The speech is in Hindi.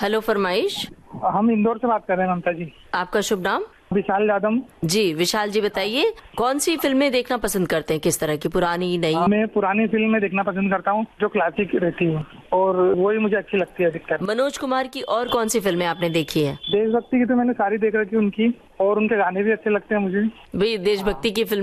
हेलो फरमाइश। हम इंदौर से बात कर रहे हैं ममता जी। आपका शुभ नाम? विशाल यादव। जी विशाल जी, बताइए कौन सी फिल्में देखना पसंद करते हैं, किस तरह की, पुरानी नई? मैं पुरानी फिल्में देखना पसंद करता हूँ जो क्लासिक रहती है, और वही मुझे अच्छी लगती है अधिकतर। मनोज कुमार की और कौन सी फिल्में आपने देखी है? देशभक्ति की तो मैंने सारी देख रखी उनकी, और उनके गाने भी अच्छे लगते हैं मुझे। भाई देशभक्ति की फिल्म